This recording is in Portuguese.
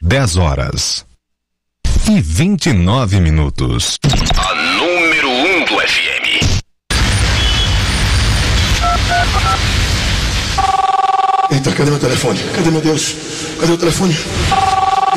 10h29. A número 1 do FM. Eita, cadê meu telefone? Cadê, meu Deus? Cadê o telefone?